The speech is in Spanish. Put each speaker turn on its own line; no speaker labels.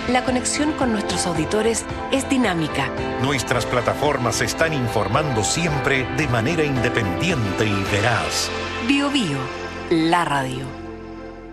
la conexión con nuestros auditores es dinámica.
Nuestras plataformas están informando siempre de manera independiente y veraz.
Bío Bío, la radio.